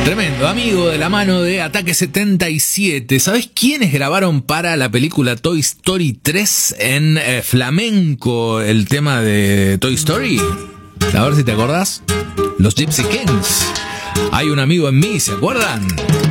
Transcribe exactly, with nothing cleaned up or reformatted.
Tremendo, amigo de la mano de Ataque setenta y siete. ¿Sabés quiénes grabaron para la película Toy Story tres en eh, flamenco el tema de Toy Story? A ver si te acordás. Los Gypsy Kings. Hay un amigo en mí, ¿se acuerdan?